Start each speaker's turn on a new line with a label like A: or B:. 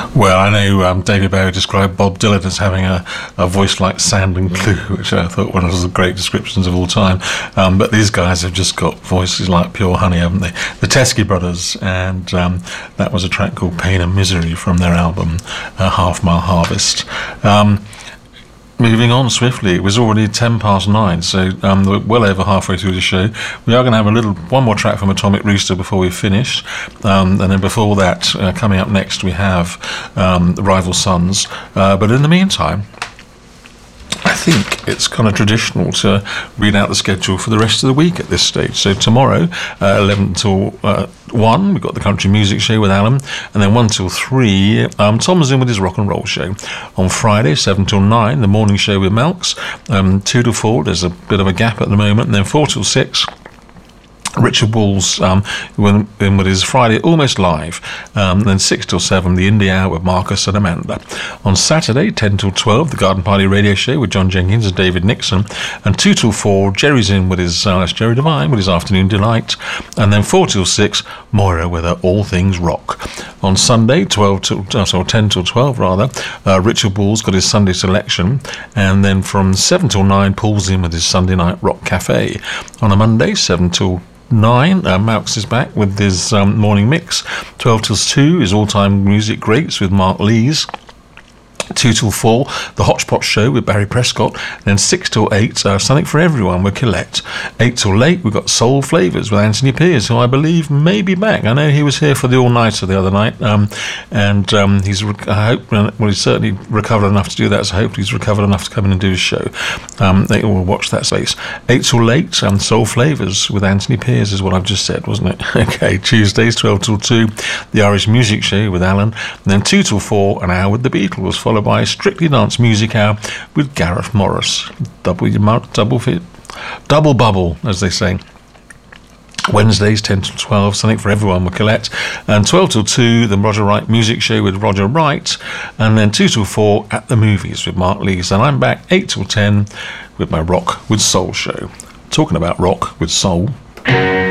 A: Well, I know David Bowie described Bob Dylan as having a voice like sand and glue, which I thought one of the great descriptions of all time. But these guys have just got voices like pure honey, haven't they? The Teskey Brothers, and that was a track called Pain and Misery from their album Half Mile Harvest. Moving on swiftly, it was already 9:10, so we're well over halfway through the show. We are going to have one more track from Atomic Rooster before we finish, and then before that, coming up next, we have Rival Sons. But in the meantime, I think it's kind of traditional to read out the schedule for the rest of the week at this stage. So tomorrow, 11 till 1, we've got the Country Music Show with Alan, and then 1 till 3, Tom's in with his Rock and Roll Show. On Friday, 7 till 9, the Morning Show with Melks. 2 till 4, there's a bit of a gap at the moment, and then 4 till 6, Richard Walls in with his Friday Almost Live, then 6 till 7 the Indie Hour with Marcus and Amanda. On Saturday 10 till 12 the Garden Party Radio Show with John Jenkins and David Nixon, and 2 till 4 Jerry's in with his that's Jerry Devine with his Afternoon Delight, and then 4 till 6 Moira with her All Things Rock. On Sunday 10 till 12 rather, Richard Walls got his Sunday Selection, and then from 7 till 9 Paul's in with his Sunday Night Rock Cafe. On a Monday 7 till 9, Malx is back with his morning mix. 12 till 2 is All Time Music Greats with Mark Lees. 2 till 4, the Hotchpot Show with Barry Prescott. Then 6 till 8, Something for Everyone with Colette. 8 till 8, we've got Soul Flavours with Anthony Pears, who I believe may be back. I know he was here for the all-nighter the other night, and he's certainly recovered enough to do that, so hopefully he's recovered enough to come in and do his show. We'll watch that space. 8 till 8, Soul Flavours with Anthony Pears is what I've just said, wasn't it? Okay, Tuesdays, 12 till 2, the Irish Music Show with Alan. And then 2 till 4, an hour with the Beatles, followed by Strictly Dance Music Hour with Gareth Morris. Double bubble, as they say. Wednesdays 10 till 12, Something for Everyone with Colette, and 12 till 2, the Roger Wright Music Show with Roger Wright, and then 2 till 4, At the Movies with Mark Lees. And I'm back 8 till 10 with my Rock with Soul show. Talking about rock with soul.